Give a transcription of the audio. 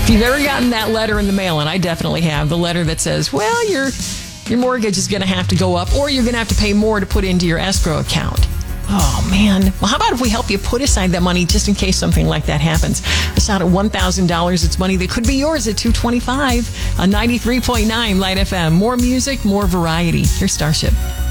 If you've ever gotten that letter in the mail, and I definitely have, the letter that says, well, your mortgage is going to have to go up, or you're going to have to pay more to put into your escrow account. Oh, man. Well, how about if we help you put aside that money just in case something like that happens? It's out at $1,000. It's money that could be yours at $225 on 93.9 Light FM. More music, more variety. Here's Starship.